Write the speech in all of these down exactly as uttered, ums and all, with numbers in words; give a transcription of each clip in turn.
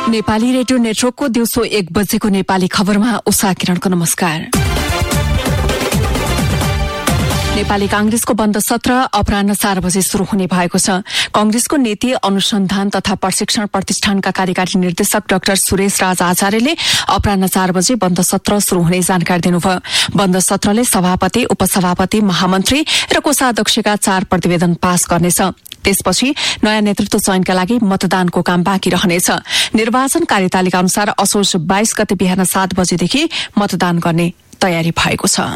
Nepali radio नेटवर्कको दिउँसो एक बजेको नेपाली खबरमा उषा किरणको नमस्कार। नेपाली कांग्रेसको बन्द सत्र अपराह्न चार बजे शुरू हुने भएको छ। कांग्रेसको नीति अनुसन्धान तथा प्रशिक्षण प्रतिष्ठानका कार्यकारी निर्देशक डाक्टर सुरेश राज आचार्यले अपराह्न चार बजे बन्द सत्र शुरू हुने जानकारी दिनुभयो। बन्द सत्रले सभापति, उपसभापति, महामन्त्री र कोषाध्यक्षका चार प्रतिवेदन पास गर्नेछ। त्यसपछि नयाँ नेतृत्व चयनका लागि मतदानको काम बाँकी रहनेछ। निर्वाचन कार्यतालिका अनुसार असोज बाइस गते बिहान सात बजेदेखि मतदान गर्ने तयारी भएको छ।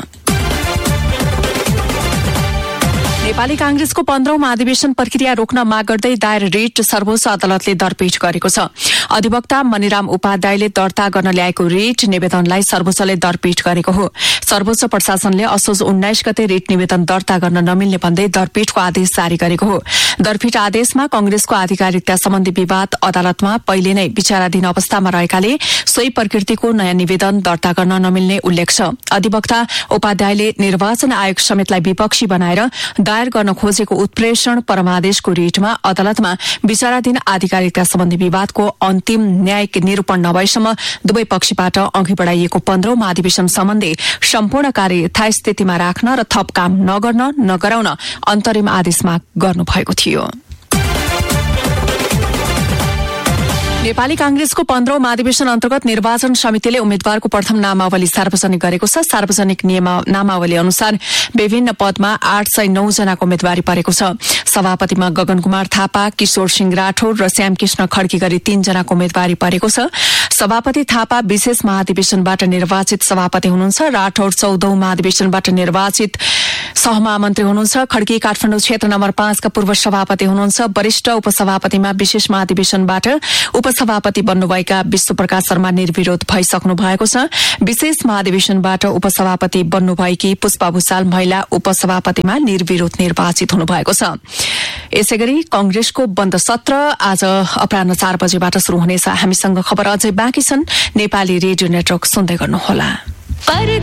नेपाली कांग्रेसको पन्ध्रौं महाधिवेशन प्रक्रिया रोक्न माग गर्दै दायर रिट सर्वोच्च अदालतले दरपेश गरेको छ। अधिवक्ता मणिराम उपाध्यायले दर्ता गर्न ल्याएको रिट निवेदनलाई सर्वोच्चले दरपेश गरेको हो। सर्वोच्च प्रशासनले असोज उन्नाइस गते रिट निवेदन दर्ता गर्न नमिल्ने भन्दै दरपेशको आदेश जारी गरेको हो। दरपेश आदेशमा कांग्रेसको आधिकारिकता सम्बन्धी विवाद अदालतमा पहिले नै विचाराधीन अवस्थामा रहेकाले सोही प्रकृतिको नयाँ निवेदन दर्ता गर्न नमिल्ने उल्लेख छ। अधिवक्ता उपाध्यायले निर्वाचन आयोग समेतलाई विपक्षी बनाएर दायर गर्न खोजेको उत्प्रेषण परमादेशको रिटमा अदालतमा विचाराधीन आधिकारिकता सम्बन्धी विवादको अन्तिम न्यायिक निरूपण नभएसम्म दुवै पक्षबाट अघि बढ़ाइएको पन्ध्रौं महाधिवेशन सम्बन्धी सम्पूर्ण कार्य यथास्थितिमा स्थितिमा राख्न र थप काम नगर्न नगराउन अन्तरिम आदेश माग गर्नुभएको थियो। नेपाली कांग्रेसको पन्ध्रौं महाधिवेशन अन्तर्गत निर्वाचन समितिले उम्मेद्वारको प्रथम नामावली सार्वजनिक गरेको छ। सार्वजनिक नामावली अनुसार विभिन्न पदमा आठ सय नौ जनाको उम्मेद्वारी परेको छ। सभापतिमा गगन कुमार थापा, किशोर सिंह राठौर र श्यामकृष्ण खड्की गरी तीन जनाको उम्मेद्वारी परेको छ। सभापति थापा विशेष महाधिवेशनबाट निर्वाचित सभापति हुनुहुन्छ। राठौर चौधौं महाधिवेशनबाट निर्वाचित सहमहामन्त्री हुनुहुन्छ। खड्की काठमाडौँ क्षेत्र नम्बर पाँचका पूर्व सभापति हुनुहुन्छ। वरिष्ठ उपसभापतिमा विशेष महाधिवेशनबाट उपसभापति बन्नुभएका विश्वप्रकाश शर्मा निर्विरोध भइसक्नु भएको छ। विशेष महाधिवेशनबाट उपसभापति बन्नुभएकी पुष्पा भूषाल महिला उपसभापतिमा निर्विरोध निर्वाचित हुनुभएको छ। यसैगरी कांग्रेसको बन्द सत्र आज अपराह्न चार बजेबाट शुरू हुनेछ। हामीसँग खबर अझै बाँकी छन्। नेपाली रेडियो नेटवर्क सुन्दै गर्नुहोला।